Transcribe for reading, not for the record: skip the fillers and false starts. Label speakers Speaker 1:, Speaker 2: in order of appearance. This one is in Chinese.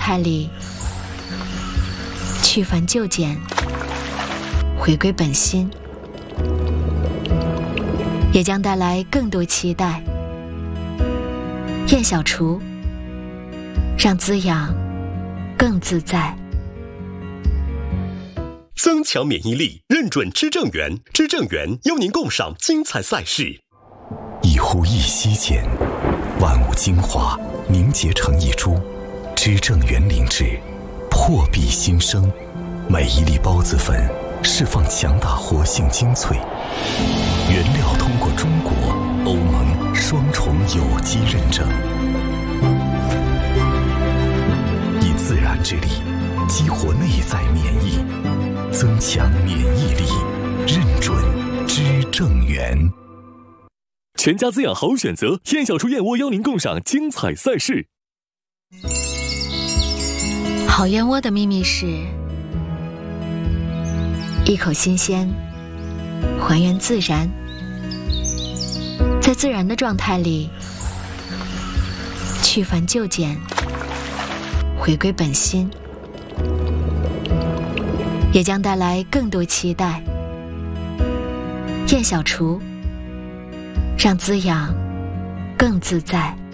Speaker 1: 态里去繁就简，回归本心，也将带来更多期待。燕小厨，让滋养更自在。
Speaker 2: 增强免疫力，认准知正源。知正源邀您共赏精彩赛事。
Speaker 3: 一呼一吸间，万物精华凝结成一株。知正源灵芝，破壁新生。每一粒孢子粉释放强大活性精粹，原料通过中国、欧盟双重有机认证，以自然之力激活内在免疫，增强免疫力，认准知正源。
Speaker 4: 全家滋养好选择，燕小厨燕窝邀您共赏精彩赛事。
Speaker 1: 好燕窝的秘密是一口新鲜，还原自然，在自然的状态里去繁就简，回归本心，也将带来更多期待。燕小厨，让滋养更自在。